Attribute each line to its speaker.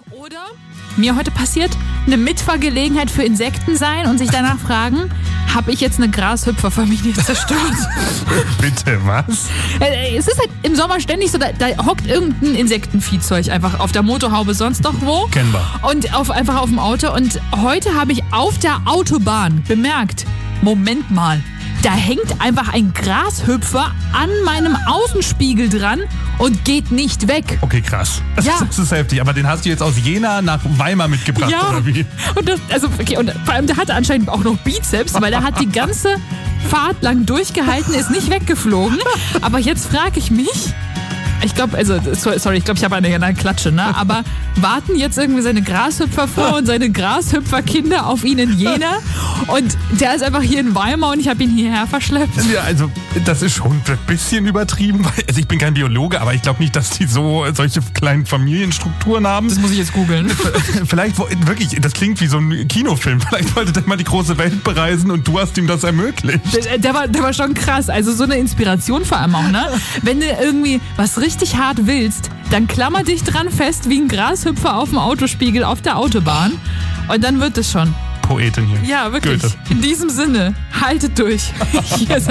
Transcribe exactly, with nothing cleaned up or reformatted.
Speaker 1: Oder mir heute passiert, eine Mitfahrgelegenheit für Insekten sein und sich danach fragen, habe ich jetzt eine Grashüpferfamilie zerstört?
Speaker 2: Bitte, was?
Speaker 1: Es ist halt im Sommer ständig so, da, da hockt irgendein Insektenviehzeug einfach auf der Motorhaube, sonst doch wo.
Speaker 2: Kennbar.
Speaker 1: Und auf, einfach auf dem Auto. Und heute habe ich auf der Autobahn bemerkt, Moment mal, da hängt einfach ein Grashüpfer an meinem Außenspiegel dran und geht nicht weg.
Speaker 2: Okay, krass. Das,
Speaker 1: Ja.
Speaker 2: ist, das ist heftig. Aber den hast du jetzt aus Jena nach Weimar mitgebracht,
Speaker 1: Ja,
Speaker 2: oder wie?
Speaker 1: und, das, also, okay, und vor allem, der hatte anscheinend auch noch Bizeps, weil der hat die ganze Fahrt lang durchgehalten, ist nicht weggeflogen. Aber jetzt frage ich mich, ich glaube, also, sorry, ich glaube, ich habe eine, eine Klatsche, ne? Aber warten jetzt irgendwie seine Grashüpfer vor und seine Grashüpferkinder auf ihn in Jena? Und der ist einfach hier in Weimar und ich habe ihn hierher verschleppt.
Speaker 2: Ja, also das ist schon ein bisschen übertrieben. Weil, also ich bin kein Biologe, aber ich glaube nicht, dass die so solche kleinen Familienstrukturen haben.
Speaker 1: Das muss ich jetzt googeln.
Speaker 2: Vielleicht, wo- wirklich, das klingt wie so ein Kinofilm. Vielleicht wollte der mal die große Welt bereisen und du hast ihm das ermöglicht.
Speaker 1: Der, der, war, der war schon krass. Also so eine Inspiration vor allem auch, ne? Wenn du irgendwie was richtig hart willst, dann klammer dich dran fest wie ein Grashüpfer auf dem Autospiegel auf der Autobahn. Und dann wird es schon.
Speaker 2: Poetin hier.
Speaker 1: Ja, wirklich.
Speaker 2: Goethe.
Speaker 1: In diesem Sinne, haltet durch. Hier ist